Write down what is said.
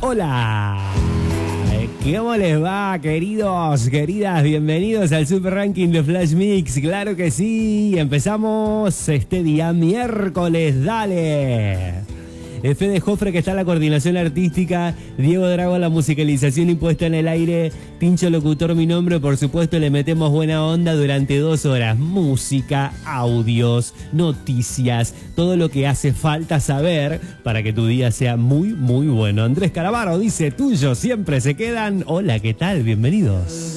Hola. ¿Cómo les va, queridos, queridas? Bienvenidos al Super Ranking de Flash Mix. Claro que sí. Empezamos este día miércoles. Dale. Fede Jofre, que está en la coordinación artística, Diego Drago la musicalización y puesta en el aire, Tincho Locutor mi nombre, por supuesto le metemos buena onda durante 2 horas, música, audios, noticias, todo lo que hace falta saber para que tu día sea muy, muy bueno. Andrés Calamaro dice, tuyo siempre se quedan. Hola, ¿qué tal? Bienvenidos.